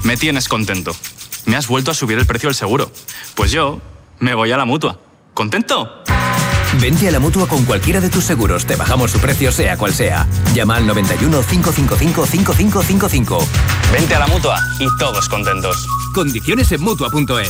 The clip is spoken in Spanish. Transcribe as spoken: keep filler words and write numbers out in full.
Me tienes contento. Me has vuelto a subir el precio del seguro. Pues yo me voy a la Mutua. ¿Contento? Vente a la Mutua con cualquiera de tus seguros. Te bajamos su precio sea cual sea. Llama al noventa y uno, cinco cinco cinco, cinco cinco cinco cinco. Vente a la Mutua y todos contentos. Condiciones en Mutua punto es.